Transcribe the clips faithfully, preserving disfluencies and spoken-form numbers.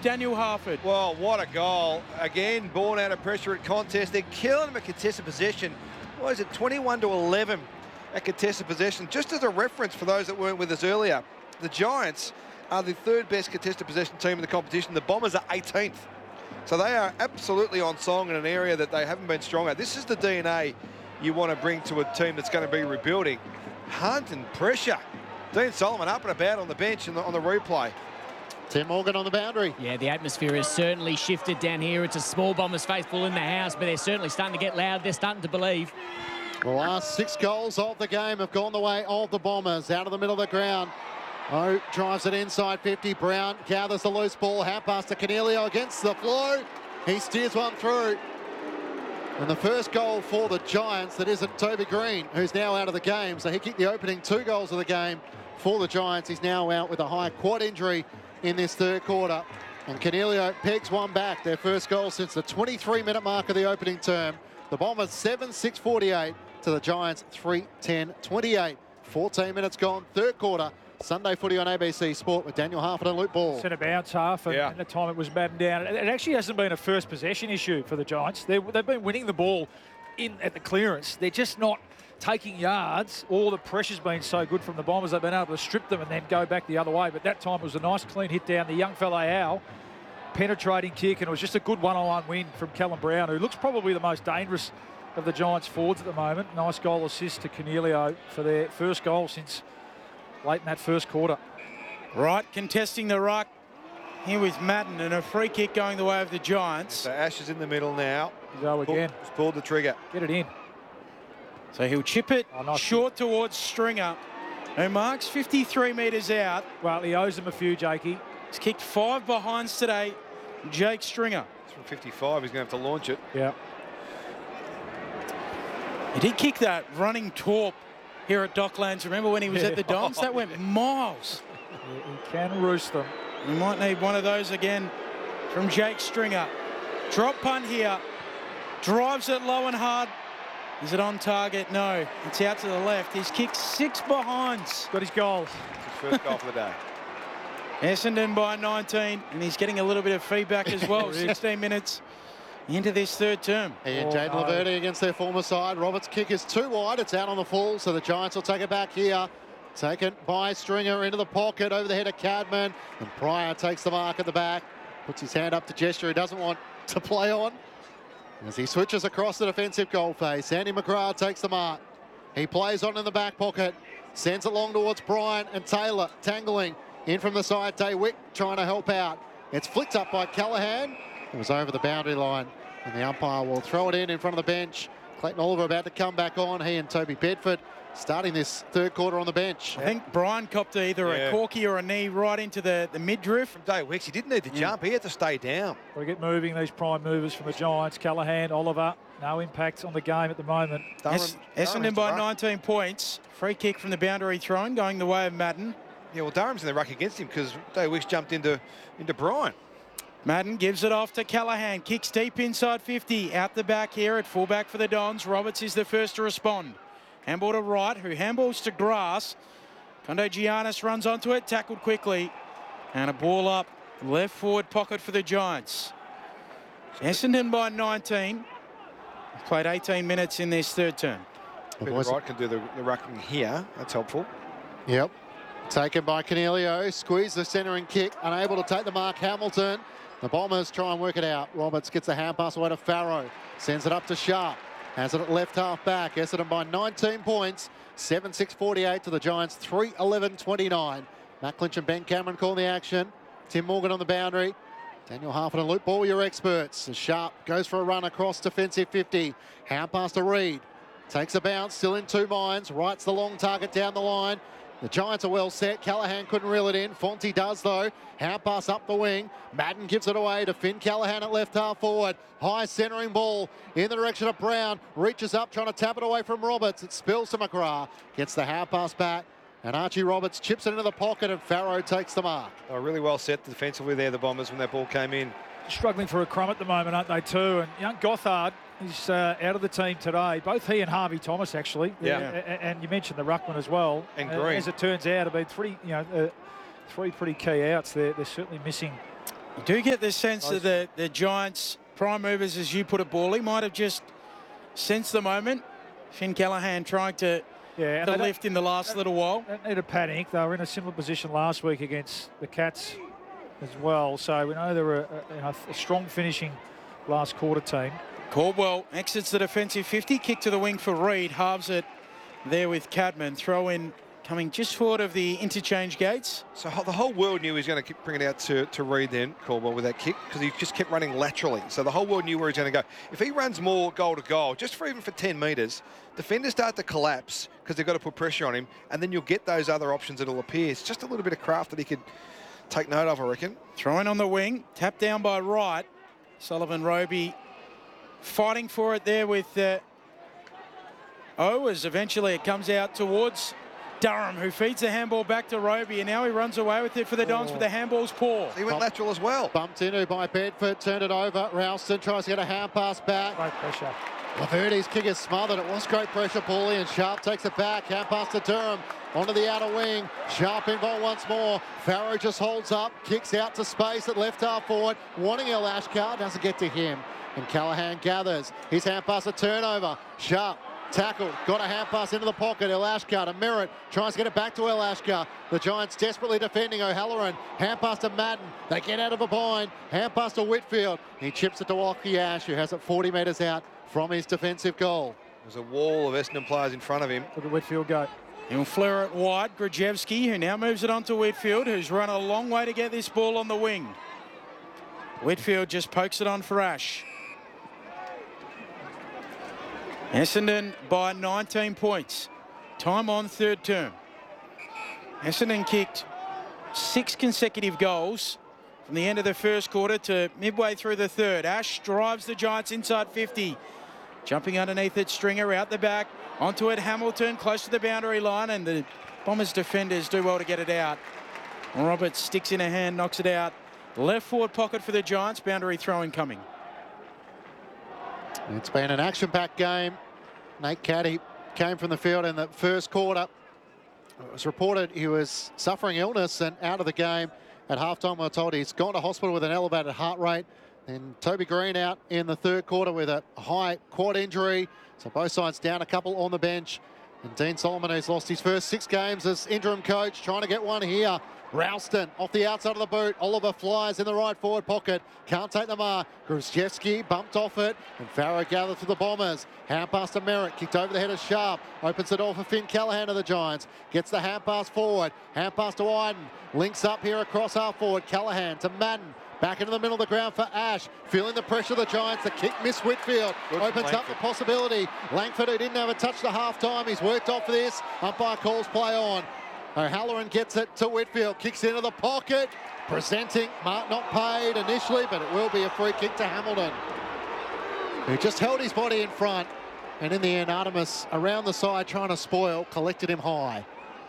Daniel Harford. Well, what a goal. Again, born out of pressure at contest. They're killing them at contested possession. What is it, twenty-one to eleven at contested possession? Just as a reference for those that weren't with us earlier, the Giants are the third best contested possession team in the competition. The Bombers are eighteenth. So they are absolutely on song in an area that they haven't been strong at. This is the D N A you want to bring to a team that's going to be rebuilding. Hunt and pressure. Dean Solomon up and about on the bench and on the replay. Tim Morgan on the boundary. Yeah, the atmosphere has certainly shifted down here. It's a small Bombers faithful in the house, but they're certainly starting to get loud. They're starting to believe. The last six goals of the game have gone the way of the Bombers. Out of the middle of the ground. Oh, drives it inside fifty. Brown gathers the loose ball. Hand pass to Coniglio against the flow. He steers one through. And the first goal for the Giants, that isn't Toby Green, who's now out of the game. So he kicked the opening two goals of the game for the Giants. He's now out with a high quad injury in this third quarter. And Coniglio pegs one back, their first goal since the twenty-three minute mark of the opening term. The Bombers seven six forty-eight to the Giants three ten twenty-eight. fourteen minutes gone, third quarter. Sunday footy on A B C Sport with Daniel Harford and Luke Ball. Centre bounce half, and, yeah. and the time it was battened down. It, it actually hasn't been a first possession issue for the Giants. They, they've been winning the ball in at the clearance. They're just not taking yards. All the pressure's been so good from the Bombers. They've been able to strip them and then go back the other way. But that time it was a nice clean hit down the young fella Al. Penetrating kick, and it was just a good one-on-one win from Callum Brown, who looks probably the most dangerous of the Giants forwards at the moment. Nice goal assist to Coniglio for their first goal since late in that first quarter. Right, contesting the ruck here with Madden, and a free kick going the way of the Giants. So Ash is in the middle now. Go again. Pull, just pulled the trigger. Get it in. So he'll chip it Oh, nice short towards Stringer, who marks fifty-three metres out. Well, he owes them a few, Jakey. He's kicked five behinds today, Jake Stringer. It's from fifty-five. He's going to have to launch it. Yeah. He did kick that running torp here at Docklands. Remember when he was at the Dons? That went miles. Yeah, he can roost them. We might need one of those again from Jake Stringer. Drop punt here. Drives it low and hard. Is it on target? No. It's out to the left. He's kicked six behinds. Got his goal. It's his first goal for the day. Essendon by nineteen, and he's getting a little bit of feedback as well. sixteen minutes into this third term. And Oh, Jaden no. Laverde against their former side. Roberts' kick is too wide. It's out on the full, so the Giants will take it back here. Taken by Stringer into the pocket over the head of Cadman. And Pryor takes the mark at the back. Puts his hand up to gesture he doesn't want to play on. As he switches across the defensive goal face, Andy McGrath takes the mark. He plays on in the back pocket. Sends it long towards Bryant and Taylor. Tangling in from the side. Daywick trying to help out. It's flicked up by Callaghan. It was over the boundary line. And the umpire will throw it in in front of the bench. Clayton Oliver about to come back on. He and Toby Bedford starting this third quarter on the bench. I think Brian copped either Yeah. a corky or a knee right into the, the midriff. From Day Wicks, he didn't need to jump. He had to stay down. Got to get moving, these prime movers from the Giants. Callahan, Oliver, no impact on the game at the moment. Durham- Es- Durham Essendon has to by ruck. nineteen points. Free kick from the boundary thrown going the way of Madden. Yeah, well, Durham's in the ruck against him because Day Wicks jumped into, into Brian. Madden gives it off to Callaghan. Kicks deep inside fifty. Out the back here at fullback for the Dons. Roberts is the first to respond. Handball to Wright, who handballs to Grass. Kondo Giannis runs onto it, tackled quickly. And a ball up, left forward pocket for the Giants. Essendon by nineteen. Played eighteen minutes in this third term. The Peter boys- Wright can do the, the rucking here. That's helpful. Yep. Taken by Coniglio. Squeeze the centering kick. Unable to take the mark. Hamilton. The Bombers try and work it out. Roberts gets a hand pass away to Farrow. Sends it up to Sharp. Has it at left half back. Essendon by nineteen points. seven six forty-eight to the Giants. three eleven twenty-nine. Matt Clinch and Ben Cameron calling the action. Tim Morgan on the boundary. Daniel Harford and Luke Ball, your experts. As Sharp goes for a run across defensive fifty. Hand pass to Reed. Takes a bounce. Still in two minds. Rights the long target down the line. The Giants are well set. Callaghan couldn't reel it in. Fonte does, though. Hand pass up the wing. Madden gives it away to Finn Callaghan at left half forward. High centering ball in the direction of Brown. Reaches up, trying to tap it away from Roberts. It spills to McGrath. Gets the hand pass back. And Archie Roberts chips it into the pocket, and Farrow takes the mark. They were really well set defensively there, the Bombers, when that ball came in. Struggling for a crumb at the moment, aren't they, too? And young Gothard is uh, out of the team today. Both he and Harvey Thomas, actually. Yeah. A- a- And you mentioned the ruckman as well. And Uh, Green. As it turns out, have been three, you know, uh, three pretty key outs. They're, they're certainly missing You do get the sense that the, the Giants prime movers, as you put it, Bally, might have just sensed the moment. Finn Callaghan trying to, Yeah, to lift in the last little while. Don't need a panic. They were in a similar position last week against the Cats as well. So we know they're a, a, you know, a strong finishing last quarter team. Caldwell exits the defensive fifty. Kick to the wing for Reid. Halves it there with Cadman. Throw in coming just short of the interchange gates. So ho- the whole world knew he was going to keep bring it out to, to Reid then, Caldwell, with that kick, because he just kept running laterally. So the whole world knew where he's going to go. If he runs more goal to goal, just for even for ten metres, defenders start to collapse because they've got to put pressure on him, and then you'll get those other options that'll appear. It's just a little bit of craft that he could take note of, I reckon. Throwing on the wing. Tapped down by Wright. Sullivan Roby fighting for it there with uh, O, as eventually it comes out towards Durham, who feeds the handball back to Roby, and now he runs away with it for the Dons, Oh. but the handball's poor. He went lateral as well. Bumped into by Bedford, turned it over. Ralston tries to get a hand pass back. Great pressure. Laverty's kick is smothered. It was great pressure, Paulie, and Sharp takes it back. Hand pass to Durham. Onto the outer wing. Sharp involved once more. Farrow just holds up. Kicks out to space at left half forward. Wanting El Ashkar. Doesn't get to him. And Callaghan gathers. His hand pass a turnover. Sharp tackled. Got a hand pass into the pocket. El Ashkar to Merritt. Tries to get it back to El Ashkar. The Giants desperately defending O'Halloran. Hand pass to Madden. They get out of a bind. Hand pass to Whitfield. He chips it to Lachie Ash, who has it forty metres out from his defensive goal. There's a wall of Essendon players in front of him. Look at Whitfield go. He'll flare it wide. Grajewski, who now moves it on to Whitfield, who's run a long way to get this ball on the wing. Whitfield just pokes it on for Ash. Essendon by nineteen points. Time on third term. Essendon kicked six consecutive goals from the end of the first quarter to midway through the third. Ash drives the Giants inside fifty. Jumping underneath it, Stringer out the back. Onto it, Hamilton, close to the boundary line, and the Bombers defenders do well to get it out. Roberts sticks in a hand, knocks it out. Left forward pocket for the Giants, boundary throw incoming. It's been an action-packed game. Nate Caddy came from the field in the first quarter. It was reported he was suffering illness and out of the game. At halftime, we were told he's gone to hospital with an elevated heart rate. And Toby Green out in the third quarter with a high quad injury. So both sides down a couple on the bench. And Dean Solomon, who's lost his first six games as interim coach, trying to get one here. Ralston off the outside of the boot. Oliver flies in the right forward pocket. Can't take the mark. Grzyzewski bumped off it. And Farrow gathered for the Bombers. Hand pass to Merritt. Kicked over the head of Sharp. Opens the door for Finn Callaghan of the Giants. Gets the hand pass forward. Hand pass to Iden. Links up here across half forward. Callaghan to Madden. Back into the middle of the ground for Ash. Feeling the pressure of the Giants. The kick missed Whitfield. Good Opens up Langford. the possibility. Langford, who didn't have a touch to half time. He's worked off for this. Umpire calls play on. O'Halloran gets it to Whitfield. Kicks into the pocket. Presenting. Mark not paid initially, but it will be a free kick to Hamilton, who just held his body in front. And in the end, Artemis around the side trying to spoil, collected him high.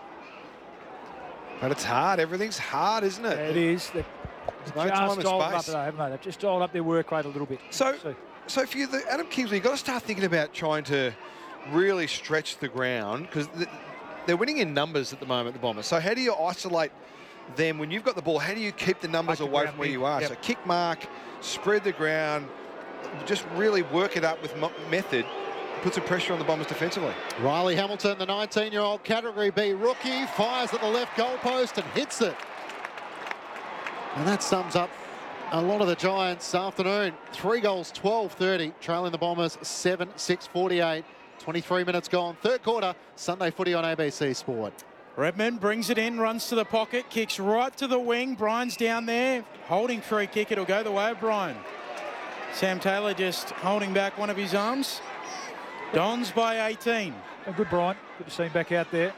But it's hard. Everything's hard, isn't it? It is. They've There's no just time and dialed up, space. though, haven't they? They've just dialed up their work rate a little bit. So, so for you, the Adam Kingsley, you've got to start thinking about trying to really stretch the ground, because they're winning in numbers at the moment, the Bombers. So how do you isolate them when you've got the ball? How do you keep the numbers Make the away ground from where big. you are? Yep. So kick mark, spread the ground, just really work it up with mo- method, put some pressure on the Bombers defensively. Riley Hamilton, the nineteen-year-old Category B rookie, fires at the left goalpost and hits it. And that sums up a lot of the Giants this afternoon. Three goals, twelve thirty, trailing the Bombers seven six forty-eight. twenty-three minutes gone. Third quarter, Sunday footy on A B C Sport. Redmond brings it in, runs to the pocket, kicks right to the wing. Brian's down there, holding free kick. It'll go the way of Brian. Sam Taylor just holding back one of his arms. Dons by eighteen. And good, Brian. Good to see him back out there.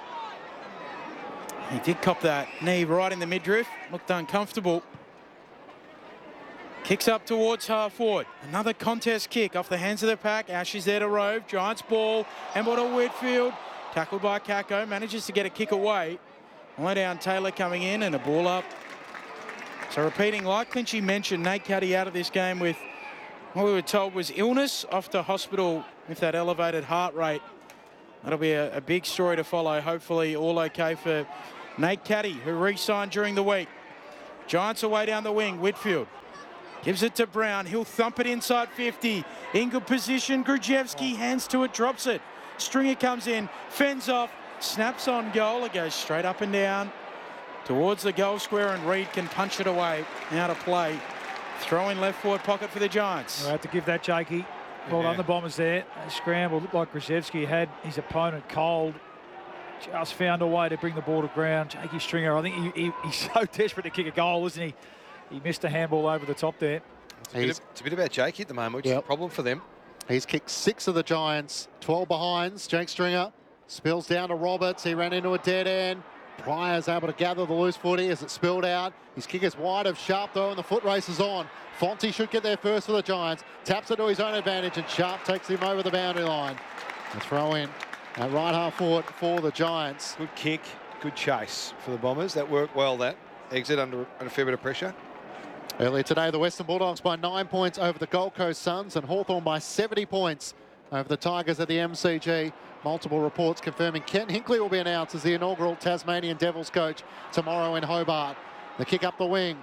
He did cop that knee right in the midriff. Looked uncomfortable. Kicks up towards half forward. Another contest kick off the hands of the pack. Ash is there to rove. Giants ball. Handball to Whitfield. Tackled by Kako. Manages to get a kick away. Low down Taylor coming in and a ball up. So repeating, like Clinchy mentioned, Nate Caddy out of this game with what we were told was illness, off to hospital with that elevated heart rate. That'll be a, a big story to follow. Hopefully all okay for Nate Caddy, who re-signed during the week. Giants away down the wing. Whitfield gives it to Brown. He'll thump it inside fifty. In good position. Grujevski hands to it, drops it. Stringer comes in, fends off, snaps on goal. It goes straight up and down towards the goal square, and Reid can punch it away. Out of play. Throw in left forward pocket for the Giants. I have to give that Jakey. Well Yeah. done, the Bombers there. They scrambled. Looked like Grujevski had his opponent cold. Just found a way to bring the ball to ground. Jakey Stringer, I think he, he, he's so desperate to kick a goal, isn't he? He missed a handball over the top there. It's a, bit, of, it's a bit about Jakey at the moment, which Yep. is a problem for them. He's kicked six of the Giants, twelve behinds. Jake Stringer spills down to Roberts. He ran into a dead end. Pryor's able to gather the loose footy as it spilled out. His kick is wide of Sharp though, and the foot race is on. Fonte should get there first for the Giants. Taps it to his own advantage, and Sharp takes him over the boundary line. A throw in at right half forward for the Giants. Good kick, good chase for the Bombers. That worked well, that exit under, under a fair bit of pressure. Earlier today, the Western Bulldogs by nine points over the Gold Coast Suns, and Hawthorn by seventy points over the Tigers at the M C G. Multiple reports confirming Ken Hinkley will be announced as the inaugural Tasmanian Devils coach tomorrow in Hobart. The kick up the wing.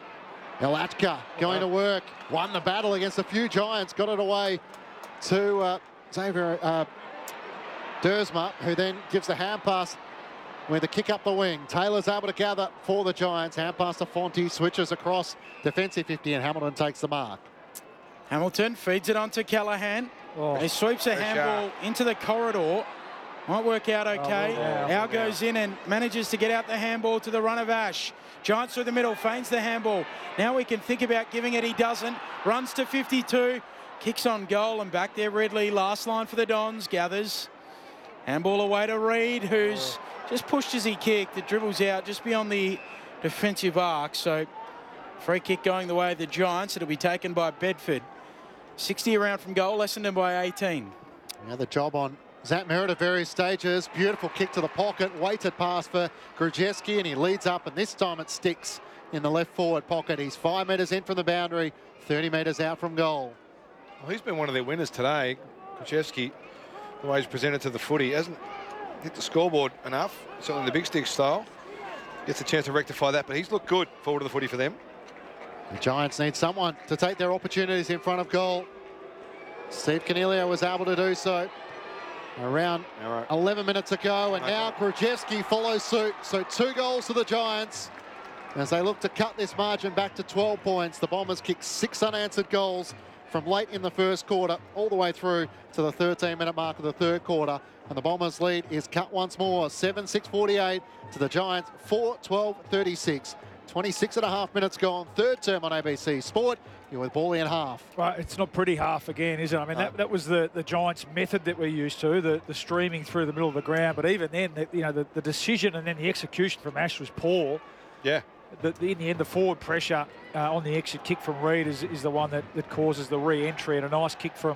Elatka going to work. Won the battle against a few Giants. Got it away to uh, Xavier uh, Dersma, who then gives the hand pass with a kick up the wing. Taylor's able to gather for the Giants. Hand pass to Fonte. Switches across defensive fifty, and Hamilton takes the mark. Hamilton feeds it onto Callahan. Oh. He sweeps a Pressure. handball into the corridor. Might work out okay. Oh, yeah. Al goes in and manages to get out the handball to the run of Ash. Giants through the middle, feigns the handball. Now we can think about giving it. He doesn't. Runs to fifty-two. Kicks on goal, and back there Ridley. Last line for the Dons. Gathers. Handball away to Reid, who's just pushed as he kicked. It dribbles out just beyond the defensive arc. So free kick going the way of the Giants. It'll be taken by Bedford. sixty around from goal, Essendon by eighteen. Another job on Zach Merritt at various stages. Beautiful kick to the pocket. Weighted pass for Grujevski, and he leads up, and this time it sticks in the left forward pocket. He's five metres in from the boundary, thirty metres out from goal. Well, he's been one of their winners today. Grujevski, the way he's presented to the footy, hasn't hit the scoreboard enough, certainly the big stick style. Gets a chance to rectify that, but he's looked good forward to the footy for them. The Giants need someone to take their opportunities in front of goal. Steve Coniglio was able to do so around All right. eleven minutes ago, and Okay. now Grujevski follows suit. So two goals to the Giants as they look to cut this margin back to twelve points. The Bombers kicked six unanswered goals from late in the first quarter all the way through to the thirteen minute mark of the third quarter, and the Bombers lead is cut once more, seven six forty-eight to the Giants, four twelve thirty-six. twenty-six and a half minutes gone, third term on A B C Sport. You're with Bally and half. Right, it's not pretty half again, is it? I mean, that, that was the, the Giants' method that we're used to, the, the streaming through the middle of the ground. But even then, the, you know, the, the decision and then the execution from Ash was poor. Yeah. The, the, in the end, the forward pressure uh, on the exit kick from Reid is, is the one that, that causes the re-entry, and a nice kick from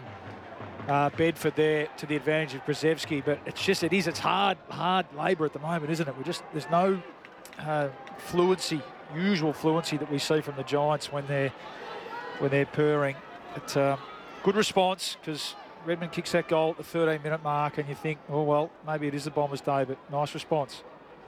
uh, Bedford there to the advantage of Brzezinski. But it's just, it is, it's hard, hard labour at the moment, isn't it? We just, there's no uh, fluency, usual fluency that we see from the Giants when they're when they're purring. But um, good response, because Redmond kicks that goal at the thirteen minute mark, and you think, oh well, maybe it is the Bombers' day, but nice response.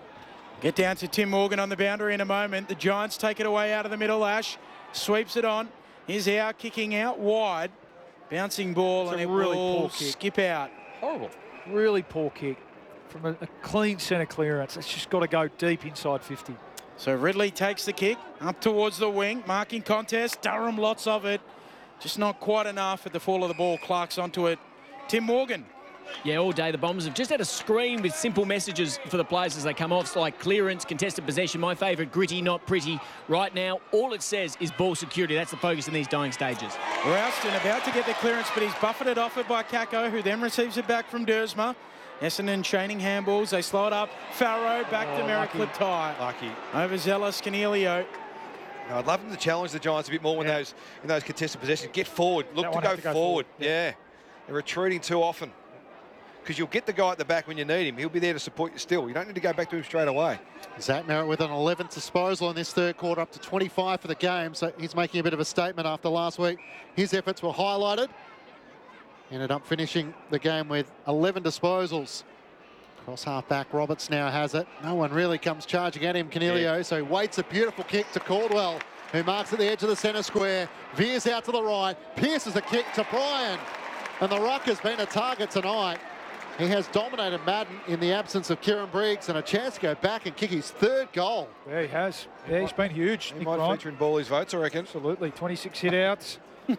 Get down to Tim Morgan on the boundary in a moment. The Giants take it away out of the middle. Ash sweeps it on. Here's out, kicking out wide. Bouncing ball, It's and a it really will poor kick. skip out. Horrible. Really poor kick from a, a clean centre clearance. It's just got to go deep inside fifty. So Ridley takes the kick up towards the wing. Marking contest. Durham, lots of it. Just not quite enough at the fall of the ball. Clark's onto it. Tim Morgan. Yeah, all day the Bombers have just had a screen with simple messages for the players as they come off, so like clearance, contested possession. My favourite, gritty, not pretty. Right now, all it says is ball security. That's the focus in these dying stages. Rouston about to get the clearance, but he's buffeted off it by Kako, who then receives it back from Dersma. Essendon chaining handballs. They slow it up. Farrow back Oh, to Merrick Liptai. Lucky. Overzealous Coniglio. No, I'd love them to challenge the Giants a bit more when Yeah. those in those contested possessions. Get forward. Look That to one go, had to go forward. forward. Yeah. They're retreating too often. Because you'll get the guy at the back when you need him. He'll be there to support you still. You don't need to go back to him straight away. Zach Merritt with an eleventh disposal in this third quarter, up to twenty-five for the game. So he's making a bit of a statement after last week. His efforts were highlighted. Ended up finishing the game with eleven disposals. Cross half back, Roberts now has it. No one really comes charging at him, Canelio, yeah. So he waits a beautiful kick to Caldwell, who marks at the edge of the centre square, veers out to the right, pierces a kick to Bryan. And the ruck has been a target tonight. He has dominated Madden in the absence of Kieran Briggs, and a chance to go back and kick his third goal. Yeah, he has. Yeah, he's been huge. He Nick might Bryan. feature in Ballie's votes, I reckon. Absolutely. twenty-six hit-outs.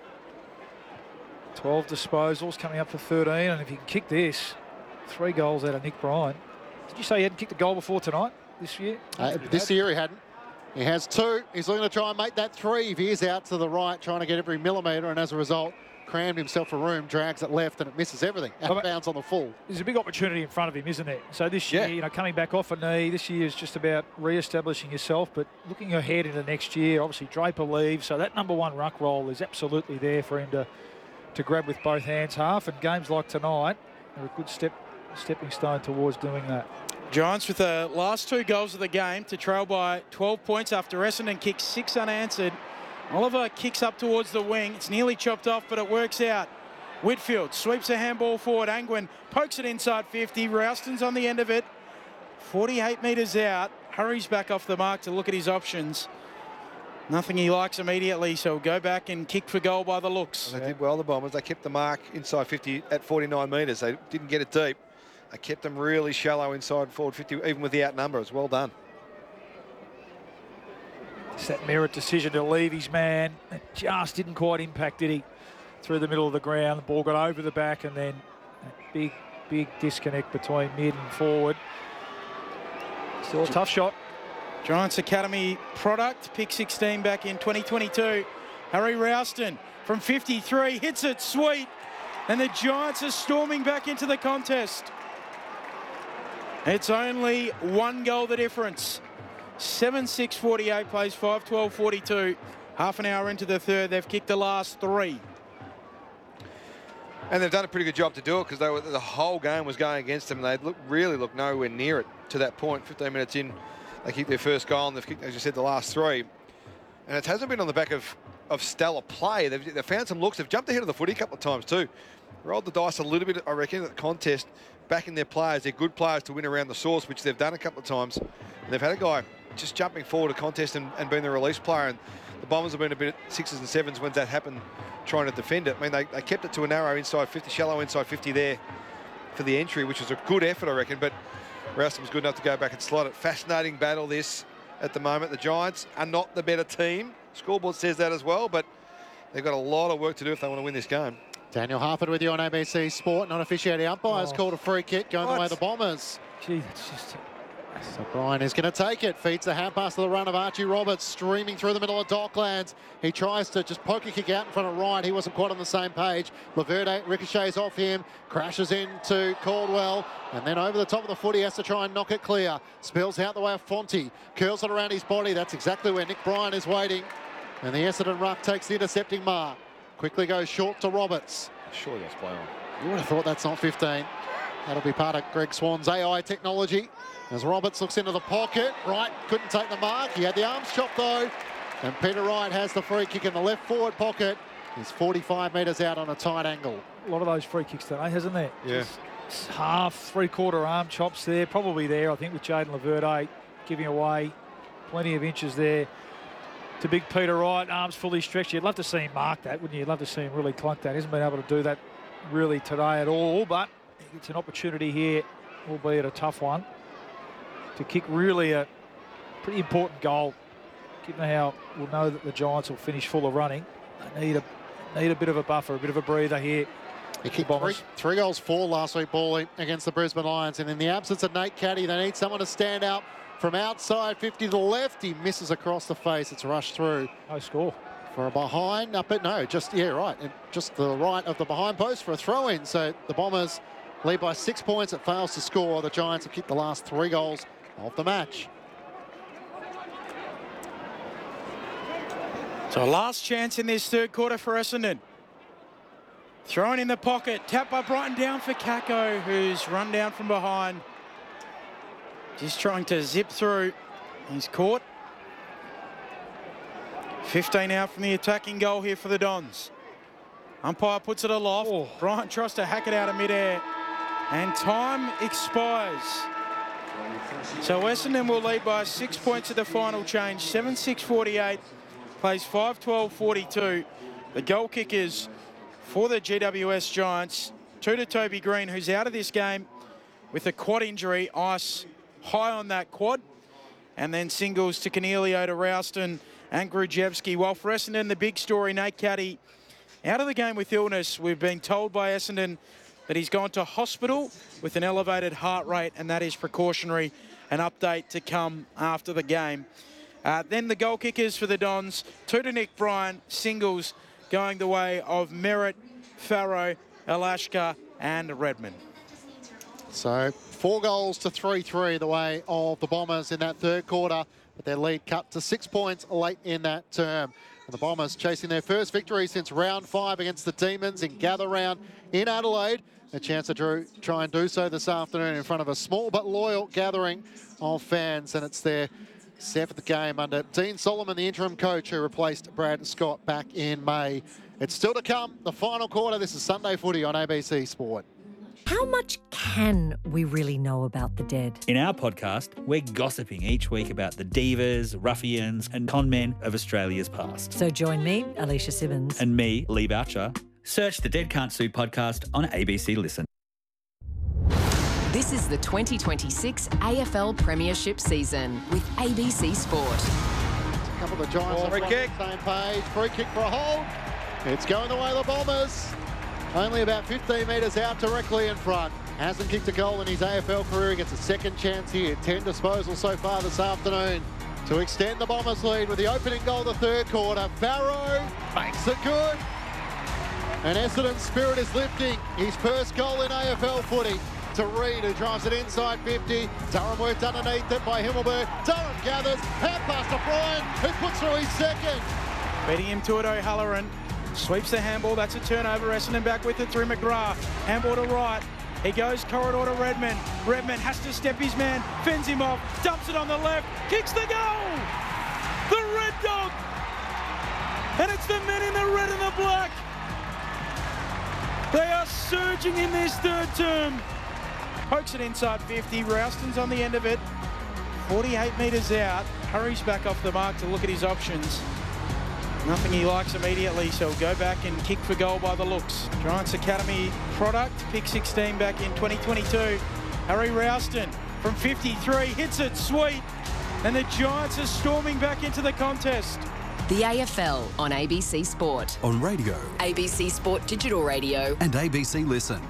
twelve disposals, coming up for thirteen. And if he can kick this, three goals out of Nick Bryan. Did you say he hadn't kicked a goal before tonight, this year? Uh, this year he hadn't. He has two. He's looking to try and make that three. Veers out to the right, trying to get every millimetre, and as a result, crammed himself for room, drags it left, and it misses everything. Outbounds on the full. There's a big opportunity in front of him, isn't there? So this year, Yeah. you know, coming back off a knee, this year is just about re-establishing yourself, but looking ahead into next year, obviously Draper leaves, so that number one ruck role is absolutely there for him to, to grab with both hands half, and games like tonight are a good step, stepping stone towards doing that. Giants with the last two goals of the game to trail by twelve points after Essendon kicks six unanswered. Oliver kicks up towards the wing. It's nearly chopped off, but it works out. Whitfield sweeps a handball forward. Angwin pokes it inside fifty. Rouston's on the end of it. forty-eight metres out. Hurries back off the mark to look at his options. Nothing he likes immediately, so he'll go back and kick for goal by the looks. They did well, the Bombers. They kept the mark inside fifty at forty-nine metres. They didn't get it deep. They kept them really shallow inside forward fifty, even with the outnumber. It was well done. It's that Merritt decision to leave his man. It just didn't quite impact, did he? Through the middle of the ground, the ball got over the back, and then a big, big disconnect between mid and forward. Still a tough shot. Giants Academy product, pick sixteen back in twenty twenty-two. Harry Rouston from fifty-three hits it sweet, and the Giants are storming back into the contest. It's only one goal the difference. seven six forty-eight plays five twelve forty-two. Half an hour into the third, they've kicked the last three. And they've done a pretty good job to do it, because they were, the whole game was going against them. They look, really looked nowhere near it to that point. fifteen minutes in, they kicked their first goal, and they've kicked, as you said, the last three. And it hasn't been on the back of, of stellar play. They've, they've found some looks. They've jumped ahead of the footy a couple of times too. Rolled the dice a little bit, I reckon, at the contest, backing their players. They're good players to win around the source, which they've done a couple of times. And they've had a guy just jumping forward a contest and, and being the release player. And the Bombers have been a bit at sixes and sevens when that happened, trying to defend it. I mean, they, they kept it to a narrow inside fifty, shallow inside fifty there for the entry, which was a good effort, I reckon. But Rouston was good enough to go back and slot it. Fascinating battle this at the moment. The Giants are not the better team. Scoreboard says that as well, but they've got a lot of work to do if they want to win this game. Daniel Harford with you on A B C Sport. Non-officiating umpires Oh. called a free kick going What? the way of the Bombers. Gee, that's just... So Bryan is going to take it. Feeds the hand pass to the run of Archie Roberts, streaming through the middle of Docklands. He tries to just poke a kick out in front of Ryan. He wasn't quite on the same page. Laverde ricochets off him, crashes into Caldwell, and then over the top of the foot, he has to try and knock it clear. Spills out the way of Fonte, curls it around his body. That's exactly where Nick Bryan is waiting. And the Essendon ruck takes the intercepting mark. Quickly goes short to Roberts. Surely that's play on. You would have thought that's not fifteen. That'll be part of Greg Swan's A I technology. As Roberts looks into the pocket, Wright couldn't take the mark. He had the arms chopped though. And Peter Wright has the free kick in the left forward pocket. He's forty-five metres out on a tight angle. A lot of those free kicks today, hasn't there? Yeah. Just half, three-quarter arm chops there. Probably there, I think, with Jaden Laverde giving away plenty of inches there to big Peter Wright. Arms fully stretched. You'd love to see him mark that, wouldn't you? You'd love to see him really clunk that. He hasn't been able to do that really today at all, but it's an opportunity here, albeit a tough one, to kick really a pretty important goal. Given how we'll know that the Giants will finish full of running, they need a need a bit of a buffer, a bit of a breather here. He kicked three, three goals, four last week, Paulie, against the Brisbane Lions. And in the absence of Nate Caddy, they need someone to stand out from outside fifty to the left. He misses across the face. It's rushed through. No score. For a behind, up it, no, just, yeah, right. Just the right of the behind post for a throw-in. So the Bombers lead by six points. It fails to score. The Giants have kicked the last three goals of the match. So last chance in this third quarter for Essendon. Thrown in the pocket, tapped by Brighton down for Kako, who's run down from behind. Just trying to zip through. He's caught. fifteen out from the attacking goal here for the Dons. Umpire puts it aloft. Oh. Bryant tries to hack it out of midair. And time expires. So Essendon will lead by six points at the final change. seven six forty-eight, plays five twelve forty-two. The goal kickers for the G W S Giants, two to Toby Green, who's out of this game with a quad injury. Ice high on that quad. And then singles to Cornelio, to Rouston and Grujevski. While for Essendon, the big story, Nate Caddy out of the game with illness. We've been told by Essendon that he's gone to hospital with an elevated heart rate, and that is precautionary. An update to come after the game. Uh, then the goal kickers for the Dons, two to Nick Bryan, singles going the way of Merritt, Farrow, Alashka and Redmond. So four goals to three three the way of the Bombers in that third quarter, but their lead cut to six points late in that term. And the Bombers chasing their first victory since round five against the Demons in Gather Round in Adelaide. A chance to drew, try and do so this afternoon in front of a small but loyal gathering of fans, and it's their seventh game under Dean Solomon, the interim coach who replaced Brad Scott back in May. It's still to come, the final quarter. This is Sunday Footy on A B C Sport. How much can we really know about the dead? In our podcast, we're gossiping each week about the divas, ruffians and con men of Australia's past. So join me, Alicia Simmons. And me, Lee Boucher. Search the Dead Can't Sue podcast on A B C Listen. This is the twenty twenty-six A F L Premiership season with A B C Sport. A couple of the Giants on free the kick. same page. Free kick for a hold. It's going the way of the Bombers. Only about fifteen metres out, directly in front. Hasn't kicked a goal in his A F L career. He gets a second chance here. ten disposals so far this afternoon to extend the Bombers' lead with the opening goal of the third quarter. Farrow makes it good. And Essendon's spirit is lifting. His first goal in A F L footy to Reid, who drives it inside fifty. Durham worked underneath it by Himmelberg. Durham gathers, hand pass to Bryan, who puts through his second. Beating him to it, O'Halloran. Sweeps the handball, that's a turnover. Essendon back with it through McGrath. Handball to right. He goes corridor to Redmond. Redmond has to step his man, fends him off, dumps it on the left, kicks the goal! The Red Dog! And it's the men in the red and the black. They are surging in this third term. Pokes it inside fifty. Rouston's on the end of it. forty-eight metres out. Hurries back off the mark to look at his options. Nothing he likes immediately, so he'll go back and kick for goal by the looks. Giants Academy product, pick sixteen back in twenty twenty-two. Harry Rouston from fifty-three hits it sweet. And the Giants are storming back into the contest. The A F L on A B C Sport. On radio. A B C Sport Digital Radio. And A B C Listen.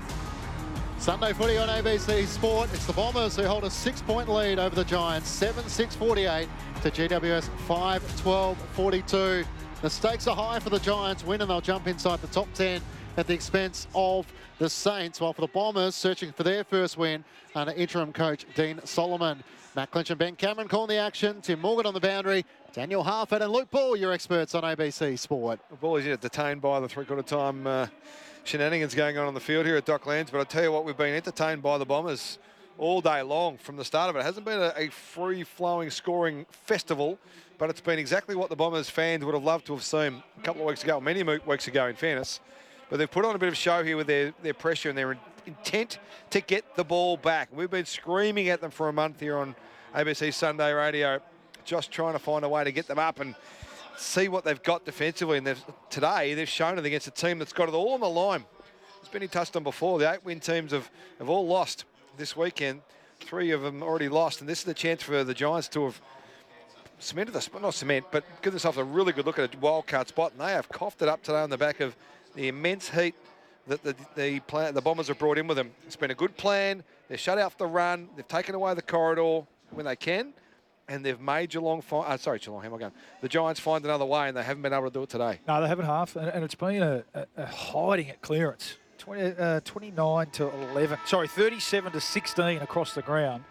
Sunday footy on A B C Sport. It's the Bombers who hold a six-point lead over the Giants, seven six forty-eight to G W S five twelve forty-two. The stakes are high for the Giants. Win and they'll jump inside the top ten at the expense of the Saints, while for the Bombers searching for their first win under interim coach Dean Solomon. Matt Clinch and Ben Cameron calling the action. Tim Morgan on the boundary. Daniel Harford and Luke Ball, your experts on A B C Sport. The ball is yeah, detained by the three-quarter time uh, shenanigans going on on the field here at Docklands. But I tell you what, we've been entertained by the Bombers all day long from the start of it. It hasn't been a, a free-flowing scoring festival, but it's been exactly what the Bombers fans would have loved to have seen a couple of weeks ago, many weeks ago in fairness. But they've put on a bit of show here with their, their pressure and their intent to get the ball back. We've been screaming at them for a month here on A B C Sunday Radio, just trying to find a way to get them up and see what they've got defensively. And they've, today, they've shown it against a team that's got it all on the line. As Benny touched on before, the eight-win teams have, have all lost this weekend. Three of them already lost, and this is the chance for the Giants to have cemented the spot, not cement, but give themselves a really good look at a wild card spot, and they have coughed it up today on the back of the immense heat that the the, plan, the Bombers have brought in with them. It's been a good plan. They've shut out the run. They've taken away the corridor when they can, and they've made Geelong find. Uh, sorry, Geelong. How am I going? The Giants find another way, and they haven't been able to do it today. No, they haven't half, and, and it's been a, a, a hiding at clearance. twenty, uh, twenty-nine to eleven. Sorry, thirty-seven to sixteen across the ground,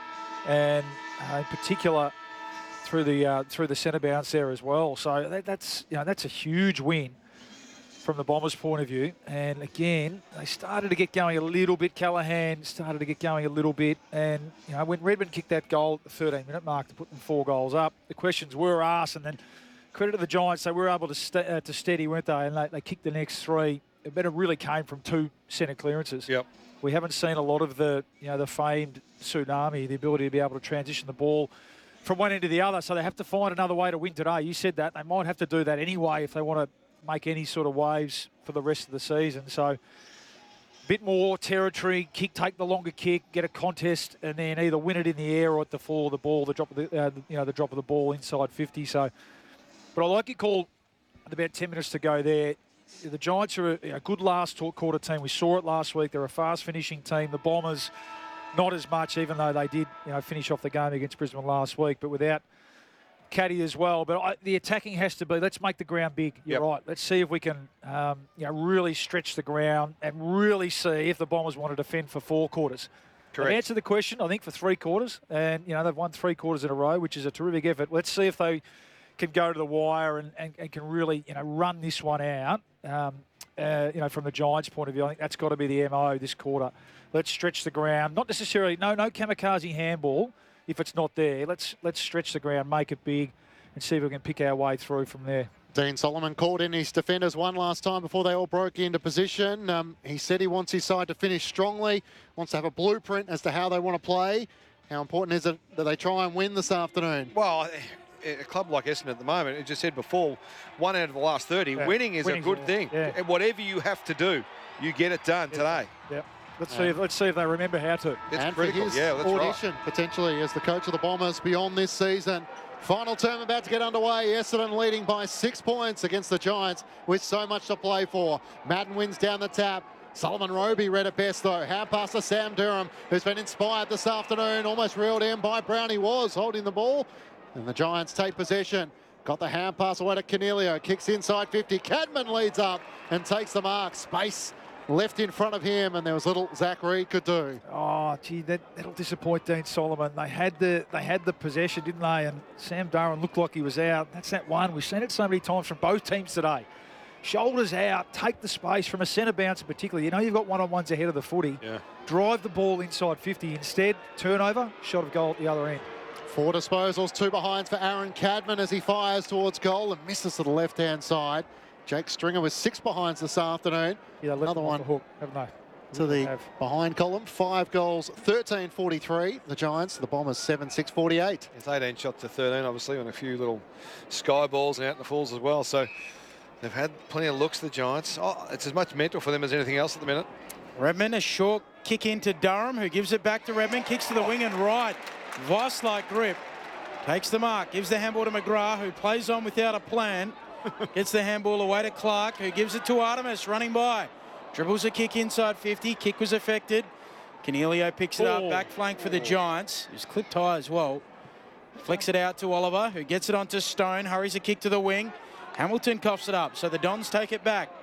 and uh, in particular through the uh, through the centre bounce there as well. So that, that's you know that's a huge win from the Bombers' point of view. And again, they started to get going a little bit. Callaghan started to get going a little bit. And, you know, when Redmond kicked that goal at the thirteen minute mark to put them four goals up, the questions were asked. And then credit to the Giants, they were able to, st uh, to steady, weren't they? And they, they kicked the next three. it better really came from two centre clearances. Yep. We haven't seen a lot of the, you know, the famed tsunami, the ability to be able to transition the ball from one end to the other. So they have to find another way to win today. You said that. They might have to do that anyway if they want to make any sort of waves for the rest of the season. So a bit more territory, kick, take the longer kick, get a contest, and then either win it in the air or at the fall of the ball, the drop of the, uh, you know, the drop of the ball inside fifty. So, but I like your call at about ten minutes to go there. The Giants are a, a good last quarter team. We saw it last week. They're a fast finishing team. The Bombers, not as much, even though they did, you know, finish off the game against Brisbane last week, but without Caddy as well. But I, the attacking has to be, let's make the ground big. You're Yep. right. Let's see if we can, um, you know, really stretch the ground and really see if the Bombers want to defend for four quarters. Correct. They've answered the question, I think, for three quarters, and you know they've won three quarters in a row, which is a terrific effort. Let's see if they can go to the wire and, and, and can really, you know, run this one out. Um, uh, you know, from the Giants' point of view, I think that's got to be the M O this quarter. Let's stretch the ground. Not necessarily, no, no kamikaze handball if it's not there. Let's let's stretch the ground, make it big, and see if we can pick our way through from there. Dean Solomon called in his defenders one last time before they all broke into position. Um, he said he wants his side to finish strongly, wants to have a blueprint as to how they want to play. How important is it that they try and win this afternoon? Well, a club like Essendon at the moment, it just said before, one out of the last thirty, Yeah. winning is Winning's a good a- thing. yeah. And whatever you have to do, you get it done today. Yep. Let's see. If, let's see if they remember how to. It's and critical. for his Yeah, that's right. audition, potentially, as the coach of the Bombers beyond this season. Final term about to get underway. Essendon leading by six points against the Giants with so much to play for. Madden wins down the tap. Solomon Roby read it best though. Hand pass to Sam Durham, who's been inspired this afternoon. Almost reeled in by Brown. He was holding the ball. And the Giants take possession. Got the hand pass away to Cornelio. Kicks inside fifty. Cadman leads up and takes the mark. Space left in front of him, and there was little Zach Reid could do. Oh, gee, that, that'll disappoint Dean Solomon. They had the they had the possession, didn't they? And Sam Durham looked like he was out. That's that one. We've seen it so many times from both teams today. Shoulders out, take the space from a centre bounce in particular. You know you've got one-on-ones ahead of the footy. Yeah. Drive the ball inside fifty. Instead, turnover, shot of goal at the other end. Four disposals, two behinds for Aaron Cadman as he fires towards goal and misses to the left-hand side. Jake Stringer with six behinds this afternoon. Yeah, let Another them off one the hook, haven't they? to the Have. behind column. Five goals, thirteen forty-three. The Giants, the Bombers, seven six forty-eight. It's eighteen shots to thirteen, obviously, on a few little sky balls and out in the falls as well. So they've had plenty of looks, the Giants. Oh, it's as much mental for them as anything else at the minute. Redmond, a short kick into Durham, who gives it back to Redmond, kicks to the wing and right. Vice-like grip. Takes the mark, gives the handball to McGrath, who plays on without a plan. Gets the handball away to Clark, who gives it to Artemis, running by. Dribbles a kick inside fifty. Kick was affected. Cornelio picks it up, Oh. back flank for the Giants. He's clipped high as well. Flicks it out to Oliver, who gets it onto Stone, hurries a kick to the wing. Hamilton coughs it up, so the Dons take it back.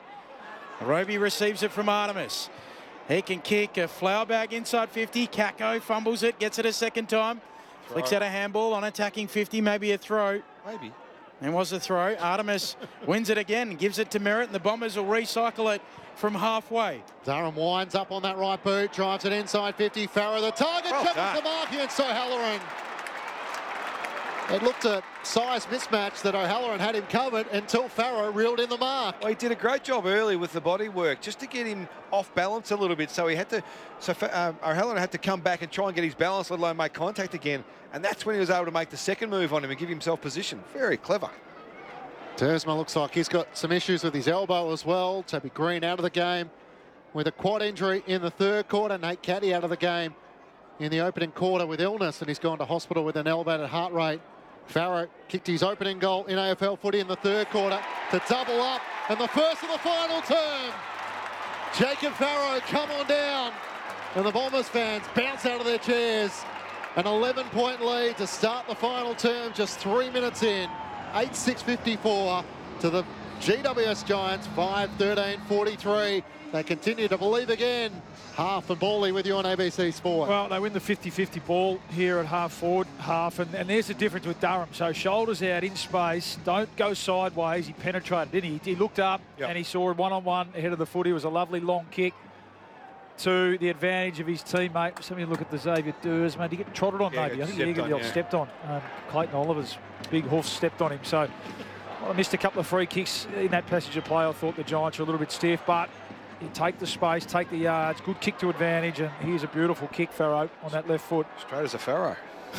Roby receives it from Artemis. He can kick a flower bag inside fifty. Kako fumbles it, gets it a second time. Flicks out a handball on attacking fifty, maybe a throw. Maybe. There was a throw. Artemis wins it again and gives it to Merritt, and the Bombers will recycle it from halfway. Durham winds up on that right boot, drives it inside fifty. Farrow the target, Well covers done. the mark against O'Halloran. It looked a size mismatch that O'Halloran had him covered until Farrow reeled in the mark. Well, he did a great job early with the body work, just to get him off balance a little bit. So he had to, so uh, O'Halloran had to come back and try and get his balance, let alone make contact again. And that's when he was able to make the second move on him and give himself position. Very clever. Tersma looks like he's got some issues with his elbow as well. Toby Green out of the game with a quad injury in the third quarter. Nate Caddy out of the game in the opening quarter with illness, and he's gone to hospital with an elevated heart rate. Farrow kicked his opening goal in A F L footy in the third quarter to double up, and the first of the final term. Jacob Farrow, come on down. And the Bombers fans bounce out of their chairs. An eleven point lead to start the final term, just three minutes in. eight six fifty-four to the G W S Giants, five thirteen forty-three. They continue to believe again. Half and Bally with you on A B C Sport. Well, they win the fifty fifty ball here at half forward, half, and, and there's the difference with Durham. So shoulders out in space, don't go sideways. He penetrated, didn't he? He looked up Yep. and he saw one-on-one ahead of the footy. It was a lovely long kick to the advantage of his teammate. Somebody look at the Xavier Durs, mate. Did he get trotted on, Yeah, maybe? I think stepped he got on, the old yeah. stepped on. Um, Clayton Oliver's big hoof stepped on him. So well, I missed a couple of free kicks in that passage of play. I thought the Giants were a little bit stiff, but You take the space, take the yards, good kick to advantage, and here's a beautiful kick, Farrow, on that left foot. Straight as a Farrow.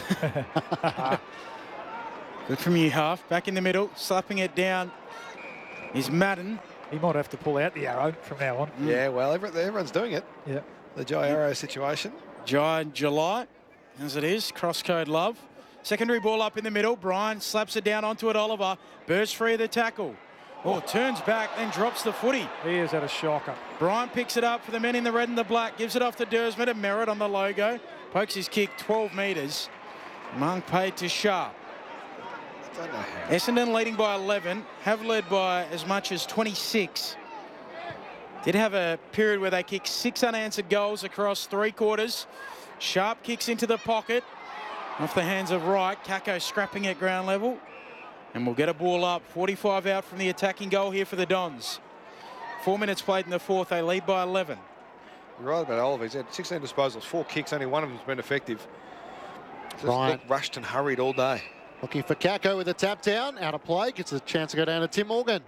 Good from you, Half. Back in the middle, slapping it down is Madden. He might have to pull out the arrow from now on. Yeah, well, every, everyone's doing it. Yeah. The Jai Arrow situation. Jai July, as it is, cross-code love. Secondary ball up in the middle. Brian slaps it down onto it, Oliver. Bursts free of the tackle. Oh, turns back, then drops the footy. He is at a shocker. Brian picks it up for the men in the red and the black. Gives it off to Dersman, a Merritt on the logo. Pokes his kick twelve metres. Monk paid to Sharp. I don't know how. Essendon leading by eleven. Have led by as much as twenty-six. Did have a period where they kicked six unanswered goals across three quarters. Sharp kicks into the pocket. Off the hands of Wright. Kako scrapping at ground level. And we'll get a ball up. forty-five out from the attacking goal here for the Dons. Four minutes played in the fourth. They lead by eleven. You're right about Oliver. He's had sixteen disposals, four kicks. Only one of them's been effective. Just Right. looked rushed and hurried all day. Looking for Kako with a tap down. Out of play. Gets a chance to go down to Tim Morgan.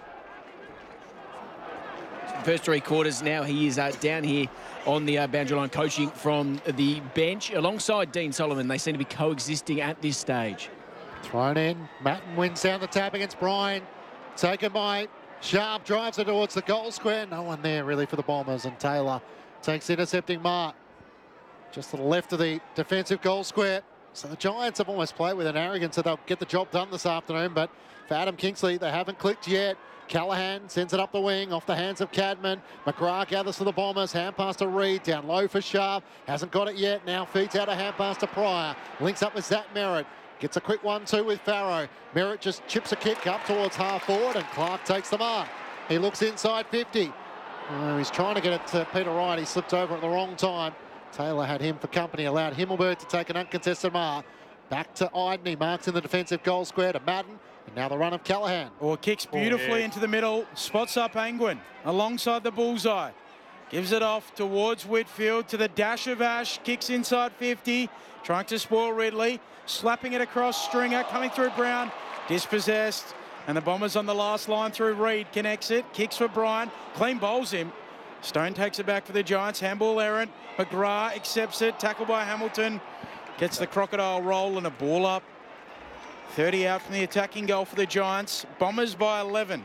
First three quarters now he is uh, down here on the uh, boundary line coaching from the bench alongside Dean Solomon. They seem to be coexisting at this stage. Thrown in. Matten wins down the tap against Bryan. Taken by Sharp. Drives it towards the goal square. No one there really for the Bombers. And Taylor takes the intercepting mark. Just to the left of the defensive goal square. So the Giants have almost played with an arrogance that they'll get the job done this afternoon. But for Adam Kingsley, they haven't clicked yet. Callaghan sends it up the wing, off the hands of Cadman. McGrath gathers for the Bombers. Hand pass to Reed, down low for Sharp. Hasn't got it yet. Now feeds out a hand pass to Pryor. Links up with Zach Merritt. Gets a quick one two with Farrow. Merritt just chips a kick up towards half forward, and Clark takes the mark. He looks inside fifty. Oh, he's trying to get it to Peter Wright. He slipped over at the wrong time. Taylor had him for company, allowed Himmelberg to take an uncontested mark. Back to Iden. He marks in the defensive goal square to Madden. And now the run of Callaghan. Or kicks beautifully oh, yeah. into the middle. Spots up Angwin alongside the bullseye. Gives it off towards Whitfield to the dash of Ash. Kicks inside fifty. Trying to spoil Ridley. Slapping it across Stringer. Coming through Brown. Dispossessed. And the Bombers on the last line through Reed. Connects it. Kicks for Brian. Clean bowls him. Stone takes it back for the Giants. Handball errant. McGrath accepts it. Tackle by Hamilton. Gets the crocodile roll and a ball up. thirty out from the attacking goal for the Giants. Bombers by eleven.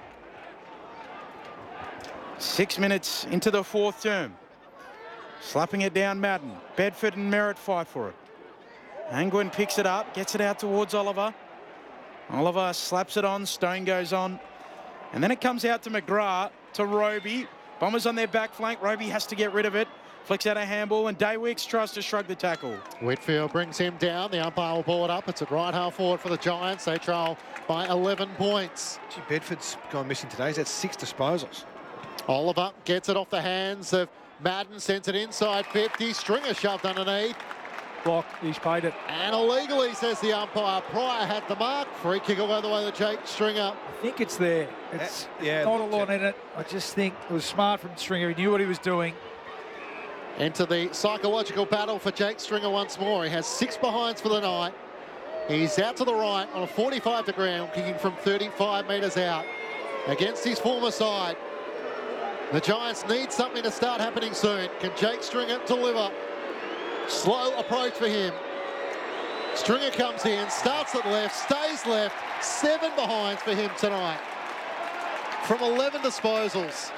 Six minutes into the fourth term. Slapping it down Madden. Bedford and Merritt fight for it. Angwin picks it up. Gets it out towards Oliver. Oliver slaps it on. Stone goes on. And then it comes out to McGrath, to Roby. Bombers on their back flank. Roby has to get rid of it. Flicks out a handball, and Daywicks tries to shrug the tackle. Whitfield brings him down. The umpire will ball it up. It's at right half forward for the Giants. They trail by eleven points. Gee, Bedford's gone missing today. He's had six disposals. Oliver gets it off the hands of Madden. Sends it inside fifty. Stringer shoved underneath. Block. He's paid it. And illegally, says the umpire. Pryor had the mark. Free kick away the way the Jake Stringer. I think it's there. It's uh, yeah, not a lot in it. I just think it was smart from Stringer. He knew what he was doing. Into the psychological battle for Jake Stringer once more. He has six behinds for the night. He's out to the right on a forty-five to ground, kicking from thirty-five metres out against his former side. The Giants need something to start happening soon. Can Jake Stringer deliver? Slow approach for him. Stringer comes in, starts at left, stays left. Seven behinds for him tonight from eleven disposals.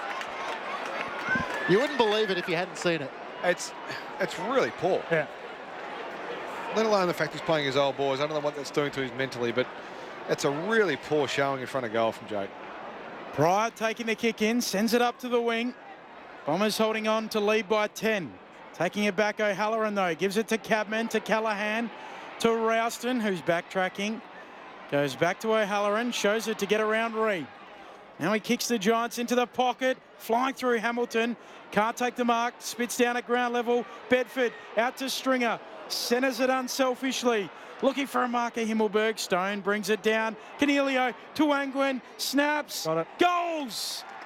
You wouldn't believe it if you hadn't seen it. It's it's really poor. Yeah. Let alone the fact he's playing his old boys. I don't know what that's doing to him mentally, but it's a really poor showing in front of goal from Jake. Pryor taking the kick in, sends it up to the wing. Bombers holding on to lead by ten. Taking it back, O'Halloran though. Gives it to Cadman, to Callaghan, to Rouston, who's backtracking. Goes back to O'Halloran, shows it to get around Reed. Now he kicks the Giants into the pocket, flying through Hamilton. Can't take the mark, spits down at ground level. Bedford out to Stringer, centres it unselfishly. Looking for a marker, Himmelberg. Stone brings it down. Cornelio to Angwin, snaps, Got it. goals!